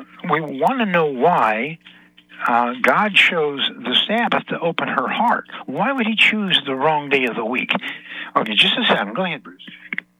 we want to know why God chose the Sabbath to open her heart. Why would he choose the wrong day of the week? Okay, just a second. Go ahead, Bruce.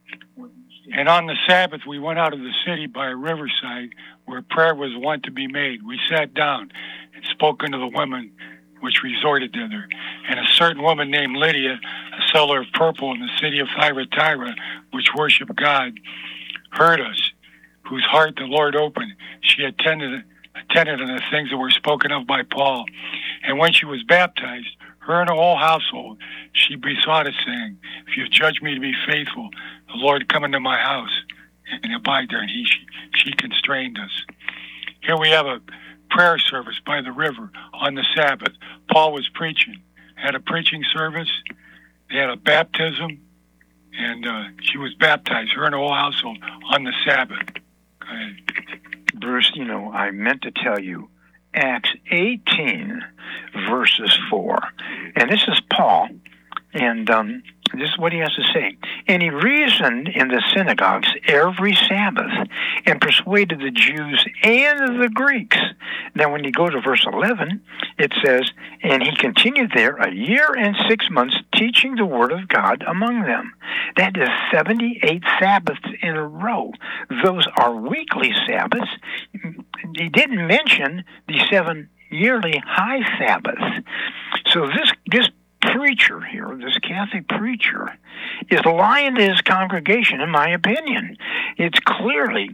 And on the Sabbath, we went out of the city by a riverside where prayer was wont to be made. We sat down and spoke unto the women which resorted thither. And a certain woman named Lydia, a seller of purple in the city of Thyatira, which worshiped God, heard us, whose heart the Lord opened. She attended on the things that were spoken of by Paul. And when she was baptized, her and her whole household, she besought us, saying, if you judge me to be faithful, the Lord come into my house and abide there. And she constrained us. Here we have a prayer service by the river on the Sabbath. Paul was preaching, had a preaching service. They had a baptism, and she was baptized, her and her whole household, on the Sabbath. Go ahead. Bruce, I meant to tell you, Acts 18, verses 4. And this is Paul, and this is what he has to say. And he reasoned in the synagogues every Sabbath and persuaded the Jews and the Greeks. Now, when you go to verse 11, it says, and he continued there a year and 6 months, teaching the word of God among them. That is 78 Sabbaths in a row. Those are weekly Sabbaths. He didn't mention the 7 yearly high Sabbaths. So this preacher here, this Catholic preacher, is lying to his congregation, in my opinion. It's clearly,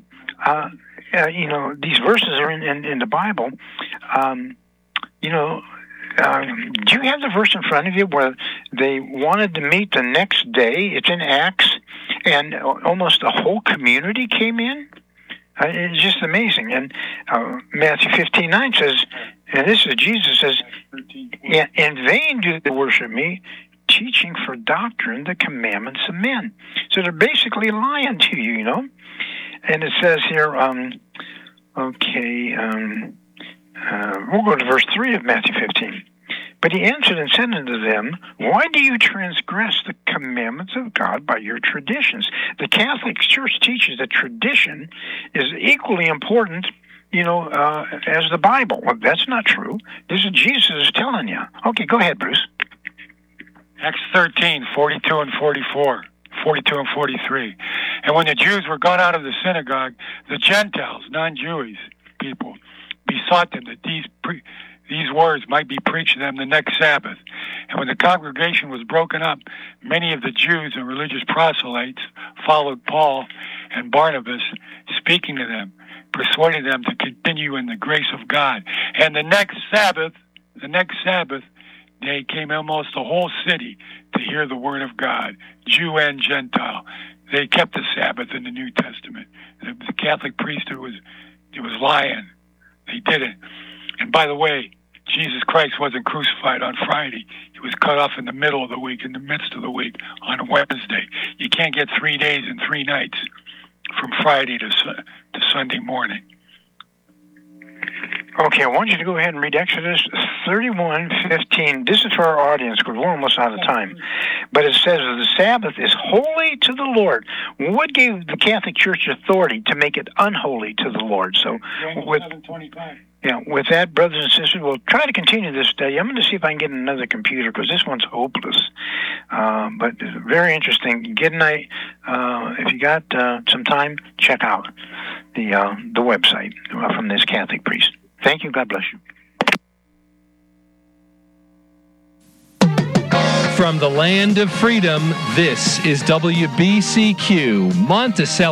these verses are in the Bible. Do you have the verse in front of you where they wanted to meet the next day? It's in Acts, and almost the whole community came in. It's just amazing. And Matthew 15:9 says, and this is Jesus says, in vain do they worship me, teaching for doctrine the commandments of men. So they're basically lying to you, And it says here, we'll go to verse 3 of Matthew 15. But he answered and said unto them, why do you transgress the commandments of God by your traditions? The Catholic Church teaches that tradition is equally important, as the Bible. Well, that's not true. This is Jesus telling you. Okay, go ahead, Bruce. Acts 13, 42 and 44. 42 and 43. And when the Jews were gone out of the synagogue, the Gentiles, non-Jewish people, besought them that these words might be preached to them the next Sabbath. And when the congregation was broken up, many of the Jews and religious proselytes followed Paul and Barnabas, speaking to them, persuaded them to continue in the grace of God. And the next Sabbath, they came almost the whole city to hear the word of God, Jew and Gentile. They kept the Sabbath in the New Testament. The Catholic priesthood was lying. They did it. And by the way, Jesus Christ wasn't crucified on Friday. He was cut off in the middle of the week, in the midst of the week, on Wednesday. You can't get 3 days and 3 nights from Friday to Sunday morning. Okay, I want you to go ahead and read Exodus 31:15. This is for our audience because we're almost out of time. But it says the Sabbath is holy to the Lord. What gave the Catholic Church authority to make it unholy to the Lord? So, with that, brothers and sisters, we'll try to continue this study. I'm going to see if I can get another computer because this one's hopeless. But it's very interesting. If you got some time, check out the website from this Catholic priest. Thank you. God bless you. From the land of freedom, this is WBCQ Monticello.